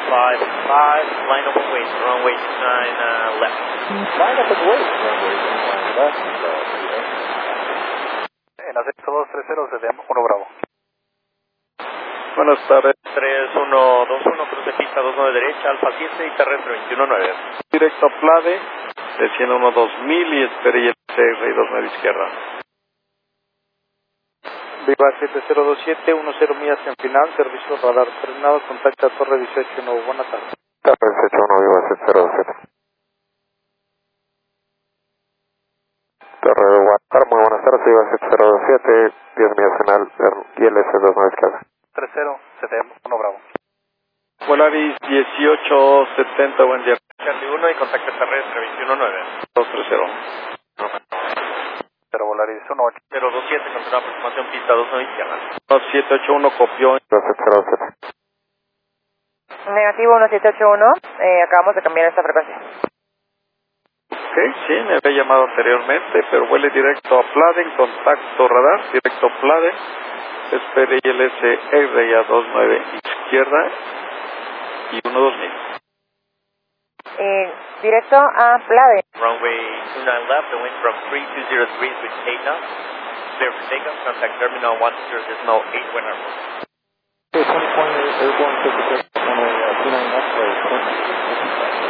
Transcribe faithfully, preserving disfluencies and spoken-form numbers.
five five, line up and wait, runway two nine uh, left. Line up and wait, runway two nine left. En ascenso dos tres cero, C D M uno Bravo. Buenas tardes. tres uno dos uno, cruce pista dos nueve derecha, Alfa siete y terrestre veintiuno nueve. Directo a Plade, desciende uno dos mil y espere y el C R y dos nueve izquierda. Viva siete cero dos siete, cero millas en final, servicio radar terminado, contacta Torre dieciocho uno, buenas tardes. Torre dieciocho uno, Viva siete cero dos siete. Torre de Guadalajara, muy buenas tardes, Viva siete cero dos siete, diez millas final, y el S dos nueve izquierda. tres cero, C D M uno Bravo. Volaris dieciocho setenta, buen día. Charlie uno y contacto terrestre veintiuno nueve. dos tres cero. cero Volaris uno ocho. cero dos siete, continúa aproximación pista dos nueve izquierda. uno siete ocho uno copió. siete cero dos siete. Negativo uno siete ocho uno, eh, acabamos de cambiar esta frecuencia. Ok, sí, me había llamado anteriormente, pero vuele directo a Pladen, contacto radar, directo a Pladen, espere y el S R a dos nueve izquierda y uno dos mil. Eh, directo a Plade. Runway two nine left, the wind from three two zero three, switch eight knots. Clear for takeoff, contact terminal one zero zero eight, wind armor. twenty point eight, airborne, two nine left,